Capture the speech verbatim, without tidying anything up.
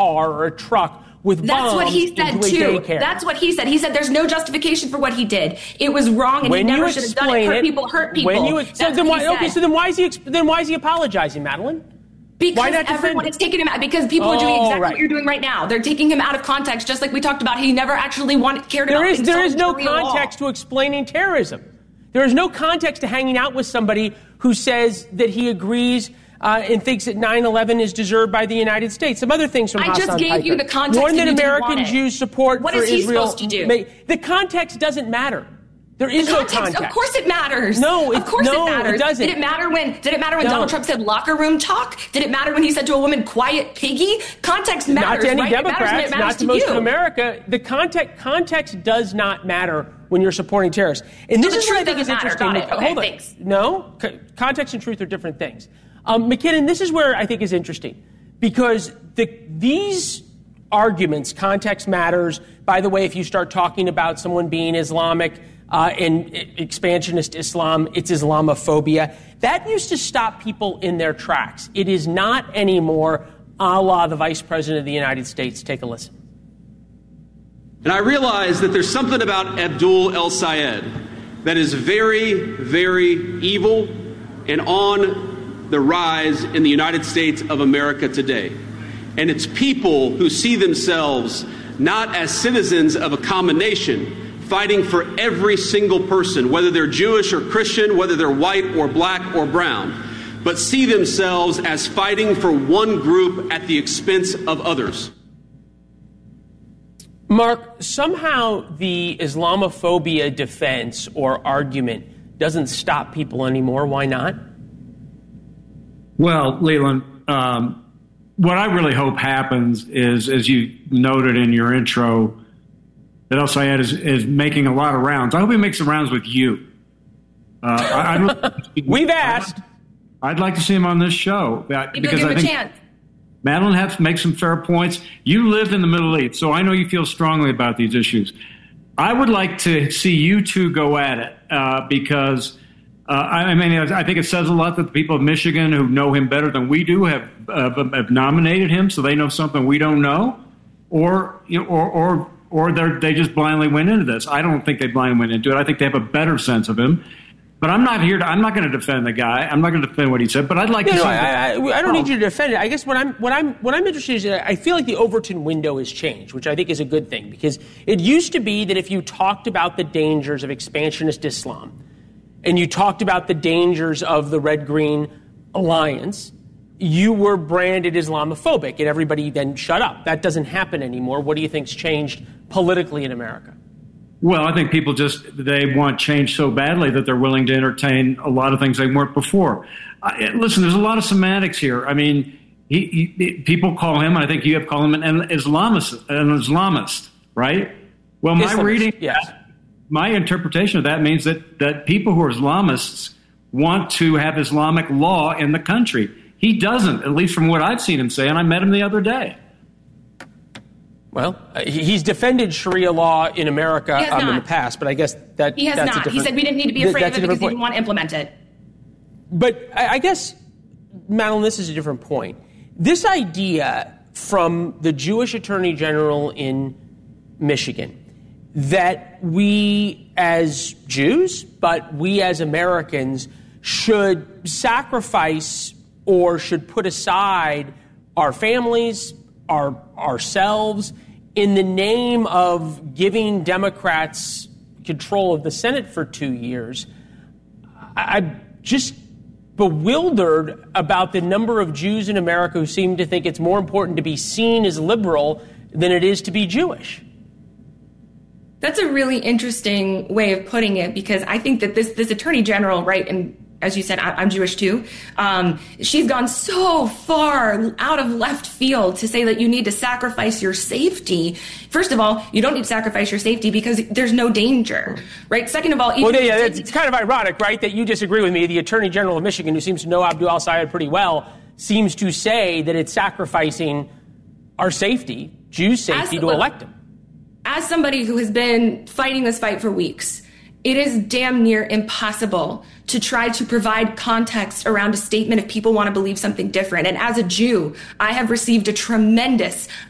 car or a truck with That's bombs what he said into a too. daycare. That's what he said. He said there's no justification for what he did. It was wrong, and when he never you should have done it. Hurt it, people, hurt people. When you, so then why, okay, said. so then why is he then why is he apologizing, Madeline? Because why not everyone is taking him out. Because people oh, are doing exactly right. what you're doing right now. They're taking him out of context, just like we talked about. He never actually wanted cared there about. Is, there is no Sharia context law. to explaining terrorism. There is no context to hanging out with somebody who says that he agrees uh, and thinks that nine eleven is deserved by the United States. Some other things from I Hassan just gave Piker. you the context. Warn that and you American didn't want it. Jews support What for is he Israel. supposed to do? May, the context doesn't matter. There is The no context, context. Of course it matters. No, it, of course no, it matters. It doesn't. Did it matter when? Did it matter when no. Donald Trump said locker room talk? Did it matter when he said to a woman, "Quiet piggy"? Context matters. Not to any right? Democrats, it matters, it matters not to, to most you. of America. The context context does not matter when you're supporting terrorists. And this So is what I think is doesn't matter. interesting. Got it. Okay, Hold on. thanks. No, C- context and truth are different things. Um, McKinnon, this is where I think is interesting because the, these arguments, context matters. By the way, if you start talking about someone being Islamic uh, and expansionist Islam, it's Islamophobia. That used to stop people in their tracks. It is not anymore, a la the Vice President of the United States. Take a listen. And I realize that there's something about Abdul El Sayed that is very, very evil and on the rise in the United States of America today. And it's people who see themselves not as citizens of a common nation, fighting for every single person, whether they're Jewish or Christian, whether they're white or black or brown, but see themselves as fighting for one group at the expense of others. Mark, somehow the Islamophobia defense or argument doesn't stop people anymore. Why not? Well, Leland, um, what I really hope happens is, as you noted in your intro, that El Sayed is, is making a lot of rounds. I hope he makes the rounds with you. Uh, I, I'd, We've asked. I'd like to see him on this show. Maybe because give I him a think chance. Madeline has to make some fair points. You lived in the Middle East, so I know you feel strongly about these issues. I would like to see you two go at it uh, because, uh, I mean, I think it says a lot that the people of Michigan who know him better than we do have, uh, have nominated him, so they know something we don't know, or you know, or or or they they just blindly went into this. I don't think they blindly went into it. I think they have a better sense of him. But I'm not here to, I'm not going to defend the guy. I'm not going to defend what he said, but I'd like no, to no, see I, I, I don't need you to defend it. I guess what I'm what I'm what I'm interested in is that I feel like the Overton window has changed, which I think is a good thing, because it used to be that if you talked about the dangers of expansionist Islam and you talked about the dangers of the Red-Green Alliance, you were branded Islamophobic and everybody then shut up. That doesn't happen anymore. What do you think's changed politically in America? Well, I think people just, they want change so badly that they're willing to entertain a lot of things they weren't before. Uh, listen, there's a lot of semantics here. I mean, he, he, people call him, and I think you have called him an Islamist, an Islamist, right? Well, my Islamist, reading, yes. my interpretation of that means that, that people who are Islamists want to have Islamic law in the country. He doesn't, at least from what I've seen him say, and I met him the other day. Well, uh, he's defended Sharia law in America um, in the past, but I guess that He has that's not. A different, He said we didn't need to be afraid that's of it a because he different didn't want to implement it. But I, I guess, Madeline, this is a different point. This idea from the Jewish Attorney General in Michigan that we as Jews, but we as Americans, should sacrifice or should put aside our families, our ourselves, in the name of giving Democrats control of the Senate for two years, I'm just bewildered about the number of Jews in America who seem to think it's more important to be seen as liberal than it is to be Jewish. That's a really interesting way of putting it, because I think that this this attorney general, right, and as you said, I, I'm Jewish too, um, she's gone so far out of left field to say that you need to sacrifice your safety. First of all, you don't need to sacrifice your safety because there's no danger, right? Second of all, even well, yeah, it's, it's kind of ironic, right, that you disagree with me. The Attorney General of Michigan, who seems to know Abdul El Sayed pretty well, seems to say that it's sacrificing our safety, Jews' safety, as, to well, elect him. As somebody who has been fighting this fight for weeks, it is damn near impossible to try to provide context around a statement if people want to believe something different. And as a Jew, I have received a tremendous